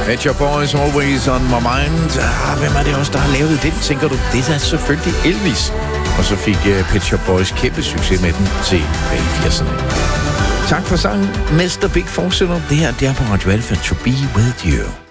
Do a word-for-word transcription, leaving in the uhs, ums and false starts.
Pet Shop Boys, Always on My Mind. Ah, hvem er det også, der har lavet den, tænker du? Det er selvfølgelig Elvis. Og så fik uh, Pet Shop Boys kæmpe succes med den tilbage i firserne. Tak for sangen, mister Big Forceller. Det her, det er på Radio Alpha, To Be With You.